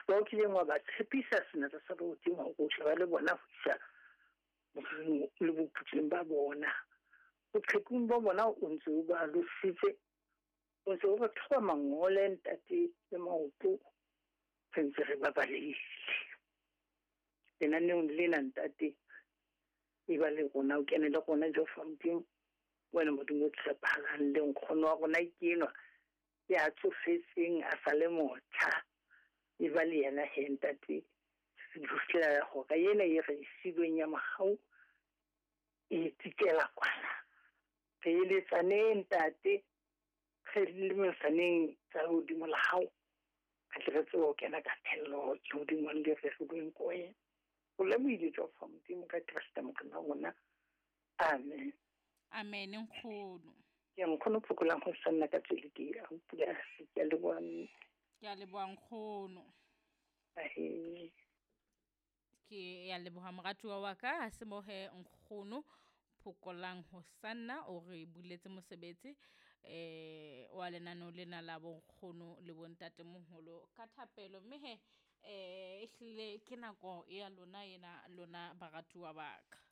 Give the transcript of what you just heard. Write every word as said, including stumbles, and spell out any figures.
ba ke lengwa ba tshepisa sena tsa go tima go tshwa le bona go isa le boputseng ba bona o tshekung ba bona o ntse o ba lositse o se o ba tloa mangole ntate le maopo tshentse re ba balile lena ne o le ntate e ba le gona o kene le gona jo famting wena mo dingo tshephalang le nkgono wa gona ikenwa ya tsofetseng a sa le motha e ba le yena he ntate se dufela go ka yena e re sidweng ya magau e tsikela kwana ke ile tsane ntate ke le msaneng tsa go di molao ka tle tso kena ka thello go di mo le re go enkoe o le mo ile jo famting ka trust mo kana gona amen amen nkgono ke nkgono phukola go sanna ka tsele ke a pula ke le bone ke le bang nkgono ahe ke ya le boha moratuwa wa ka ha se mohe nkgono phukolang ho sanna o re buletse mosebetsi eh wa lenano lena la bo nkgono le bontate moholo ka thapelo mme he eh ehlile ke nako ya lona yena lona baratuwa ba ka